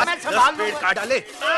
मैं संभाल पेड़ काट डाले।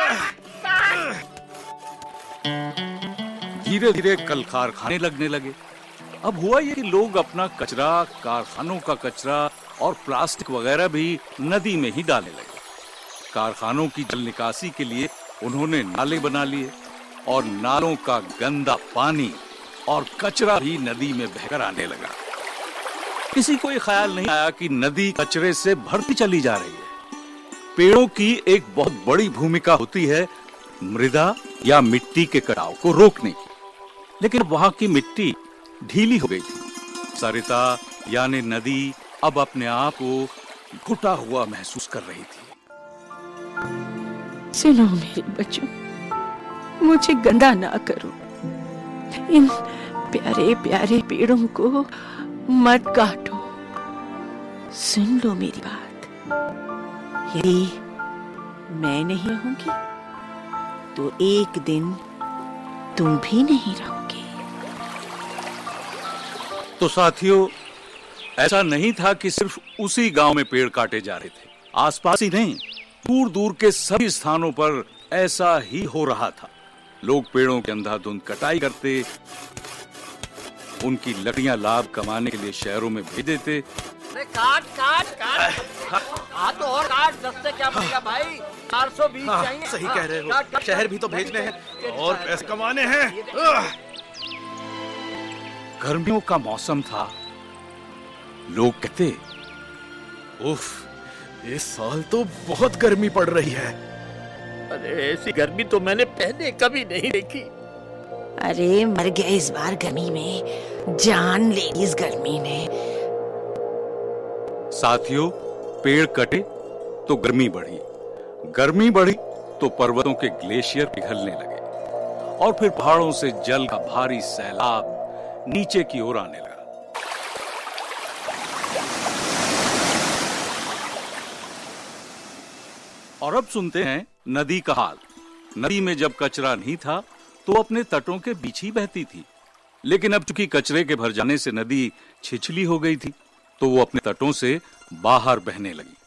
धीरे धीरे कल कारखाने लगने लगे। अब हुआ ये कि लोग अपना कचरा, कारखानों का कचरा और प्लास्टिक वगैरह भी नदी में ही डालने लगे। कारखानों की जल निकासी के लिए उन्होंने नाले बना लिए और नालों का गंदा पानी और कचरा भी नदी में बहकर आने लगा। किसी को ये ख्याल नहीं आया कि नदी कचरे से भरती चली जा रही है। पेड़ों की एक बहुत बड़ी भूमिका होती है मृदा या मिट्टी के कटाव को रोकने की, लेकिन वहां की मिट्टी ढीली हो गई थी। सरिता यानी नदी अब अपने आप को घुटा हुआ महसूस कर रही थी। सुनो मेरे बच्चों, मुझे गंदा ना करो। इन प्यारे प्यारे पेड़ों को मत काटो। सुन लो मेरी बात, यदि मैं नहीं रहूंगी तो एक दिन तुम भी नहीं रहोगे। तो साथियों, ऐसा नहीं था कि सिर्फ उसी गांव में पेड़ काटे जा रहे थे। आसपास ही नहीं, दूर दूर के सभी स्थानों पर ऐसा ही हो रहा था। लोग पेड़ों की अंधाधुंध कटाई करते, उनकी लकड़ियां लाभ कमाने के लिए शहरों में भेज देते। काट काट काट, हाँ तो और काट, 10 से क्या पड़ेगा भाई, 420 चाहिए। सही कह रहे हो, शहर भी तो भेजने हैं और पैसे कमाने हैं। गर्मियों का मौसम था। लोग कहते, उफ, इस साल तो बहुत गर्मी पड़ रही है। अरे ऐसी गर्मी तो मैंने पहले कभी नहीं देखी। अरे मर गए इस बार गर्मी में, जान ले इस गर्मी ने। साथियों, पेड़ कटे तो गर्मी बढ़ी, गर्मी बढ़ी तो पर्वतों के ग्लेशियर पिघलने लगे और फिर पहाड़ों से जल का भारी सैलाब नीचे की ओर आने लगा। और अब सुनते हैं नदी का हाल। नदी में जब कचरा नहीं था तो अपने तटों के बीच ही बहती थी, लेकिन अब चूंकि कचरे के भर जाने से नदी छिछली हो गई थी तो वो अपने तटों से बाहर बहने लगी।